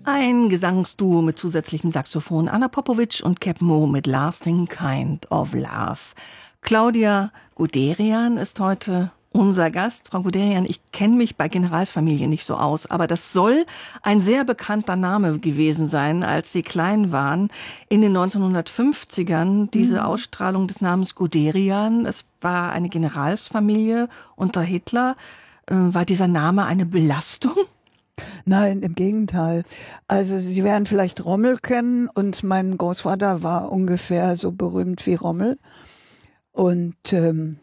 Ein Gesangsduo mit zusätzlichem Saxophon, Anna Popovic und Cap Mo mit Lasting Kind of Love. Claudia Guderian ist heute unser Gast. Frau Guderian, ich kenne mich bei Generalsfamilien nicht so aus, aber das soll ein sehr bekannter Name gewesen sein, als Sie klein waren. In den 1950ern diese Ausstrahlung des Namens Guderian. Es war eine Generalsfamilie unter Hitler. War dieser Name eine Belastung? Nein, im Gegenteil. Also Sie werden vielleicht Rommel kennen und mein Großvater war ungefähr so berühmt wie Rommel. Und stellen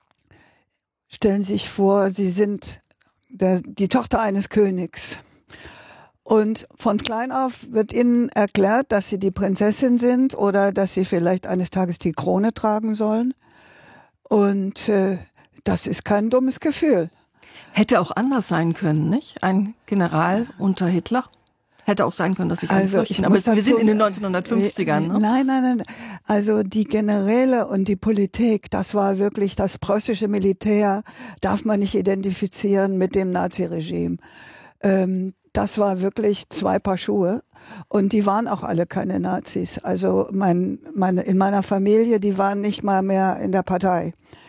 Sie sich vor, Sie sind die Tochter eines Königs. Und von klein auf wird Ihnen erklärt, dass Sie die Prinzessin sind oder dass Sie vielleicht eines Tages die Krone tragen sollen. Und das ist kein dummes Gefühl. Hätte auch anders sein können, nicht? Ein General unter Hitler? Hätte auch sein können, dass ich fürchten. Aber wir sind in den 1950ern, ne? Nein. Also die Generäle und die Politik, das war wirklich das preußische Militär, darf man nicht identifizieren mit dem Naziregime. Das war wirklich zwei Paar Schuhe. Und die waren auch alle keine Nazis. Also in meiner Familie, die waren nicht mal mehr in der Partei.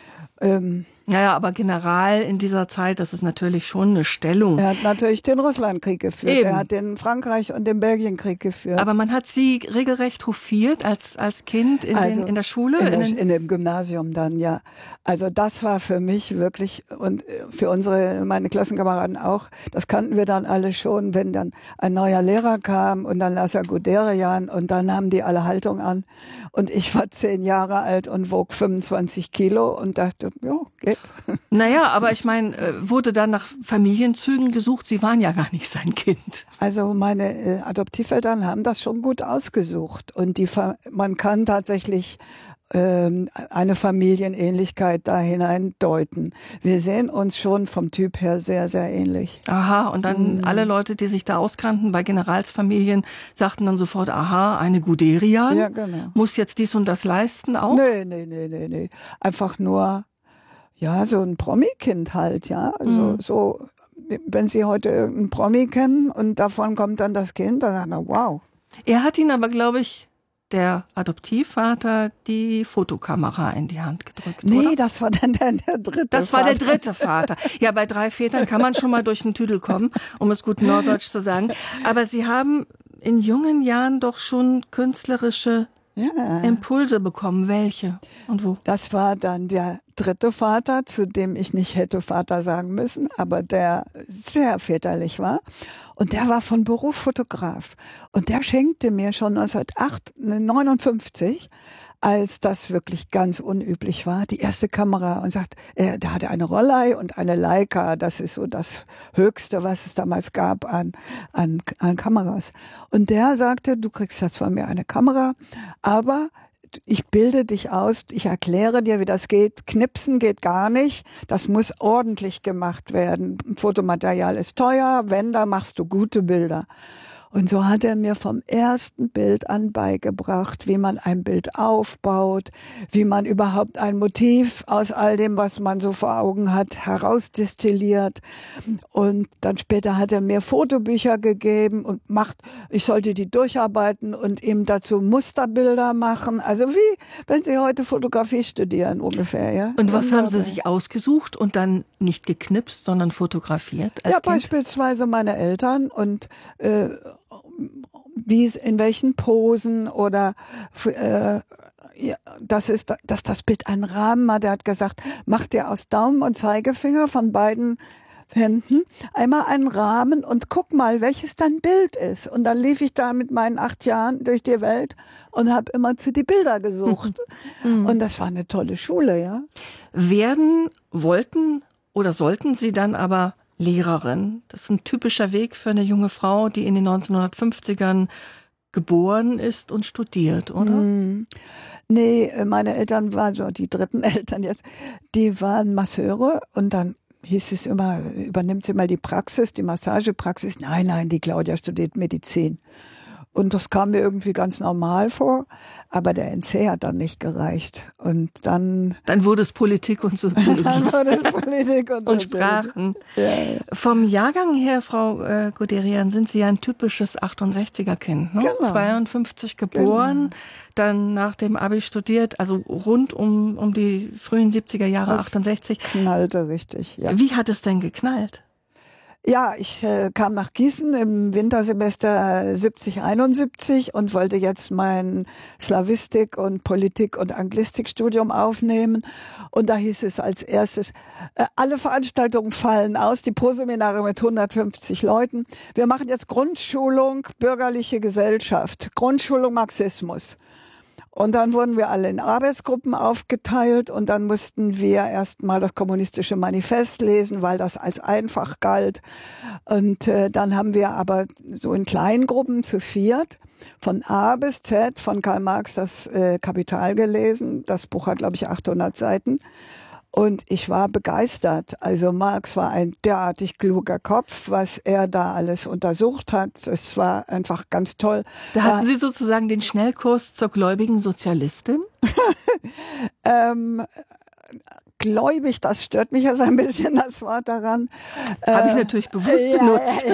Ja, aber General in dieser Zeit, das ist natürlich schon eine Stellung. Er hat natürlich den Russlandkrieg geführt. Eben. Er hat den Frankreich- und den Belgienkrieg geführt. Aber man hat Sie regelrecht hofiert als Kind in der Schule? In dem Gymnasium dann, ja. Also das war für mich wirklich und für meine Klassenkameraden auch, das kannten wir dann alle schon, wenn dann ein neuer Lehrer kam und dann las er Guderian und dann nahmen die alle Haltung an. Und ich war 10 Jahre alt und wog 25 Kilo und dachte, ja, geht. Naja, aber ich meine, wurde dann nach Familienzügen gesucht? Sie waren ja gar nicht sein Kind. Also meine Adoptiveltern haben das schon gut ausgesucht. Und man kann tatsächlich eine Familienähnlichkeit da hineindeuten. Wir sehen uns schon vom Typ her sehr, sehr ähnlich. Aha, und dann alle Leute, die sich da auskannten bei Generalsfamilien, sagten dann sofort, aha, eine Guderian, ja, genau. Muss jetzt dies und das leisten auch? Nee. Einfach nur, ja, so ein Promi-Kind halt, ja. So, wenn Sie heute irgendeinen Promi kennen und davon kommt dann das Kind, dann sagt er, wow. Er hat ihn aber, glaube ich, der Adoptivvater die Fotokamera in die Hand gedrückt, Nee, oder? das war dann der dritte Das Vater. war der dritte Vater. Ja, bei 3 Vätern kann man schon mal durch den Tüdel kommen, um es gut norddeutsch zu sagen. Aber Sie haben in jungen Jahren doch schon künstlerische Impulse bekommen. Welche und wo? Das war dann der dritte Vater, zu dem ich nicht hätte Vater sagen müssen, aber der sehr väterlich war. Und der war von Beruf Fotograf. Und der schenkte mir schon 1959, als das wirklich ganz unüblich war, die erste Kamera und sagt, da hatte eine Rollei und eine Leica. Das ist so das Höchste, was es damals gab an Kameras. Und der sagte, du kriegst jetzt von mir eine Kamera, aber ich bilde dich aus, ich erkläre dir, wie das geht. Knipsen geht gar nicht. Das muss ordentlich gemacht werden. Fotomaterial ist teuer. Wenn, da machst du gute Bilder. Und so hat er mir vom ersten Bild an beigebracht, wie man ein Bild aufbaut, wie man überhaupt ein Motiv aus all dem, was man so vor Augen hat, herausdestilliert. Und dann später hat er mir Fotobücher gegeben und ich sollte die durcharbeiten und ihm dazu Musterbilder machen. Also wie, wenn Sie heute Fotografie studieren ungefähr, ja. Und was haben Sie sich ausgesucht und dann nicht geknipst, sondern fotografiert als Kind? Beispielsweise meine Eltern und in welchen Posen oder dass das Bild einen Rahmen hat. Er hat gesagt, mach dir aus Daumen und Zeigefinger von beiden Händen einmal einen Rahmen und guck mal, welches dein Bild ist. Und dann lief ich da mit meinen 8 Jahren durch die Welt und habe immer zu die Bilder gesucht. Und das war eine tolle Schule, ja. Wollten oder sollten Sie dann aber Lehrerin? Das ist ein typischer Weg für eine junge Frau, die in den 1950ern geboren ist und studiert, oder? Nee, meine Eltern waren so, die dritten Eltern jetzt, die waren Masseure und dann hieß es immer, übernimmt sie mal die Massagepraxis. Nein, die Claudia studiert Medizin. Und das kam mir irgendwie ganz normal vor, aber der NC hat dann nicht gereicht. Und dann wurde es Politik und Soziologie. Dann wurde es Politik und Sprachen. Ja. Vom Jahrgang her, Frau Guderian, sind Sie ja ein typisches 68er-Kind. Ne? Genau. 52 geboren, dann nach dem Abi studiert, also rund um die frühen 70er Jahre, Das 68. knallte richtig, ja. Wie hat es denn geknallt? Ja, ich kam nach Gießen im Wintersemester 70, 71 und wollte jetzt mein Slawistik und Politik und Anglistikstudium aufnehmen. Und da hieß es als erstes, alle Veranstaltungen fallen aus, die Proseminare mit 150 Leuten. Wir machen jetzt Grundschulung bürgerliche Gesellschaft, Grundschulung Marxismus. Und dann wurden wir alle in Arbeitsgruppen aufgeteilt und dann mussten wir erstmal das kommunistische Manifest lesen, weil das als einfach galt. Und dann haben wir aber so in kleinen Gruppen zu viert von A bis Z von Karl Marx das Kapital gelesen. Das Buch hat, glaube ich, 800 Seiten. Und ich war begeistert. Also Marx war ein derartig kluger Kopf, was er da alles untersucht hat. Es war einfach ganz toll. Da hatten Sie sozusagen den Schnellkurs zur gläubigen Sozialistin? Gläubig, das stört mich jetzt ein bisschen, das Wort daran. Habe ich natürlich bewusst benutzt.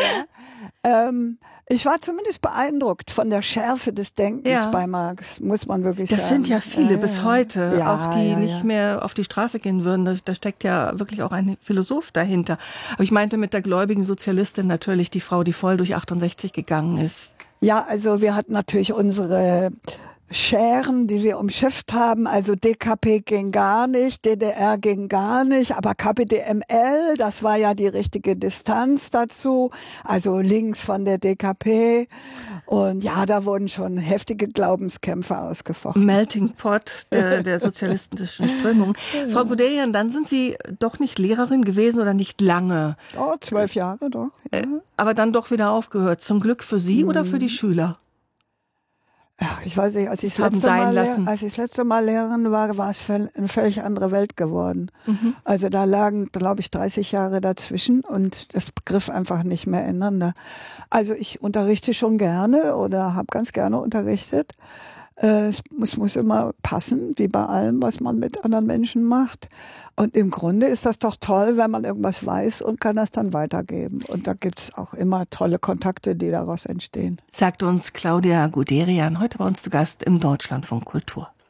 Ich war zumindest beeindruckt von der Schärfe des Denkens bei Marx, muss man wirklich sagen. Das sind ja viele bis heute, auch die nicht mehr auf die Straße gehen würden. Da steckt ja wirklich auch ein Philosoph dahinter. Aber ich meinte mit der gläubigen Sozialistin natürlich die Frau, die voll durch 68 gegangen ist. Ja, also wir hatten natürlich unsere Scheren, die wir umschifft haben, also DKP ging gar nicht, DDR ging gar nicht, aber KPDML, das war ja die richtige Distanz dazu, also links von der DKP. Und ja, da wurden schon heftige Glaubenskämpfe ausgefochten. Melting Pot der sozialistischen Strömung. Frau Guderian, dann sind Sie doch nicht Lehrerin gewesen oder nicht lange. 12 Jahre doch. Ja. Aber dann doch wieder aufgehört. Zum Glück für Sie oder für die Schüler? Ja, ich weiß nicht, als ich das letzte Mal Lehrerin war es eine völlig andere Welt geworden. Mhm. Also da lagen, glaube ich, 30 Jahre dazwischen und das griff einfach nicht mehr ineinander. Also ich unterrichte schon gerne oder habe ganz gerne unterrichtet. Es muss immer passen, wie bei allem, was man mit anderen Menschen macht. Und im Grunde ist das doch toll, wenn man irgendwas weiß und kann das dann weitergeben. Und da gibt's auch immer tolle Kontakte, die daraus entstehen. Sagt uns Claudia Guderian, heute bei uns zu Gast im Deutschlandfunk Kultur.